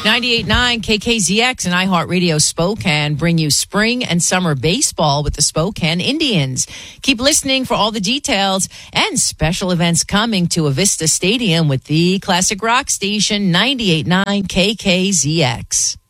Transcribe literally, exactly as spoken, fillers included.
ninety-eight point nine K K Z X and iHeartRadio Spokane bring you spring and summer baseball with the Spokane Indians. Keep listening for all the details and special events coming to Avista Stadium with the classic rock station ninety-eight point nine K K Z X.